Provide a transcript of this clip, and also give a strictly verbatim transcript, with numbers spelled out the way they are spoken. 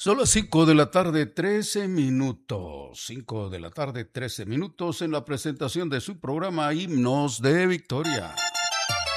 Son las cinco de la tarde, trece minutos. Cinco de la tarde, trece minutos en la presentación de su programa Himnos de Victoria.